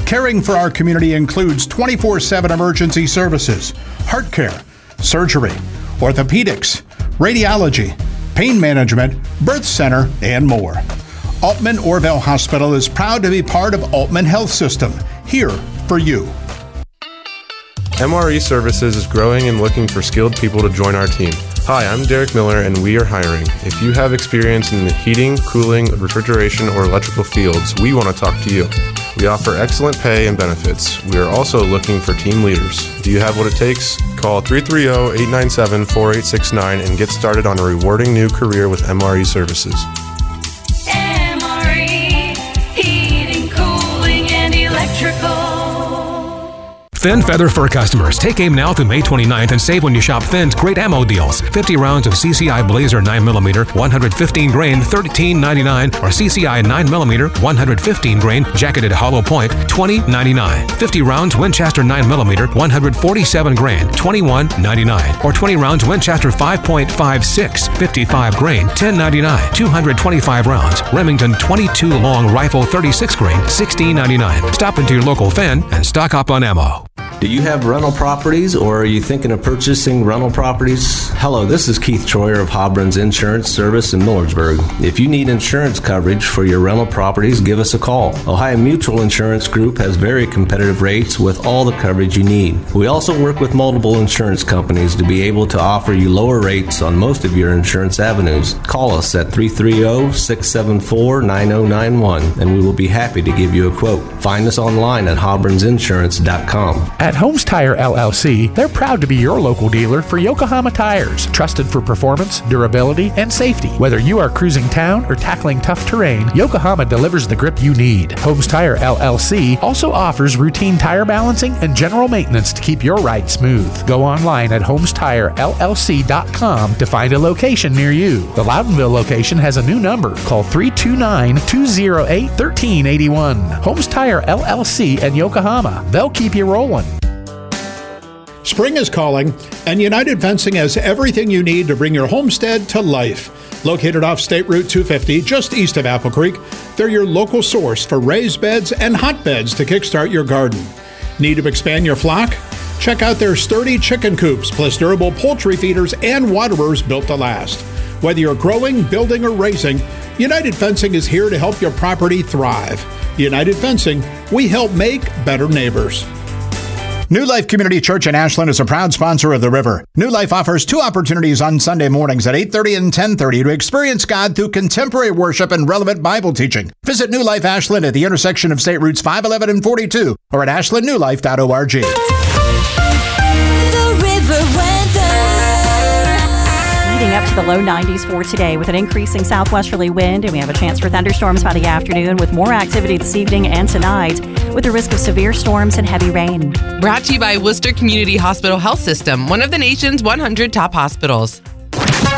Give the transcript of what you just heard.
Caring for our community includes 24/7 emergency services, heart care, surgery, orthopedics, radiology, pain management, birth center, and more. Altman Orville Hospital is proud to be part of Altman Health System, here for you. MRE Services is growing and looking for skilled people to join our team. Hi, I'm Derek Miller, and we are hiring. If you have experience in the heating, cooling, refrigeration, or electrical fields, we want to talk to you. We offer excellent pay and benefits. We are also looking for team leaders. Do you have what it takes? Call 330-897-4869 and get started on a rewarding new career with MRE Services. MRE, heating, cooling, and electrical. Fenn Feather Fur customers, take aim now through May 29th and save when you shop Fenn's great ammo deals. 50 rounds of CCI Blazer 9mm, 115 grain, $13.99, or CCI 9mm, 115 grain, jacketed hollow point, $20.99. 50 rounds Winchester 9mm, 147 grain, $21.99, or 20 rounds Winchester 5.56, 55 grain, $10.99. 225 rounds Remington 22 long rifle 36 grain, $16.99. Stop into your local Fenn and stock up on ammo. Do you have rental properties, or are you thinking of purchasing rental properties? Hello, this is Keith Troyer of Hobron's Insurance Service in Millersburg. If you need insurance coverage for your rental properties, give us a call. Ohio Mutual Insurance Group has very competitive rates with all the coverage you need. We also work with multiple insurance companies to be able to offer you lower rates on most of your insurance avenues. Call us at 330-674-9091 and we will be happy to give you a quote. Find us online at hobronsinsurance.com. At Holmes Tire LLC, they're proud to be your local dealer for Yokohama tires, trusted for performance, durability, and safety. Whether you are cruising town or tackling tough terrain, Yokohama delivers the grip you need. Holmes Tire LLC also offers routine tire balancing and general maintenance to keep your ride smooth. Go online at HolmesTireLLC.com to find a location near you. The Loudonville location has a new number. Call 329-208-1381. Holmes Tire LLC in Yokohama. They'll keep you rolling. Spring is calling, and United Fencing has everything you need to bring your homestead to life. Located off State Route 250, just east of Apple Creek, they're your local source for raised beds and hotbeds to kickstart your garden. Need to expand your flock? Check out their sturdy chicken coops, plus durable poultry feeders and waterers built to last. Whether you're growing, building, or raising, United Fencing is here to help your property thrive. United Fencing, we help make better neighbors. New Life Community Church in Ashland is a proud sponsor of The River. New Life offers 2 opportunities on Sunday mornings at 8:30 and 10:30 to experience God through contemporary worship and relevant Bible teaching. Visit New Life Ashland at the intersection of State Routes 511 and 42 or at ashlandnewlife.org. The River weather. Heating up to the low 90s for today with an increasing southwesterly wind, and we have a chance for thunderstorms by the afternoon with more activity this evening and tonight with the risk of severe storms and heavy rain. Brought to you by Worcester Community Hospital Health System, one of the nation's 100 top hospitals.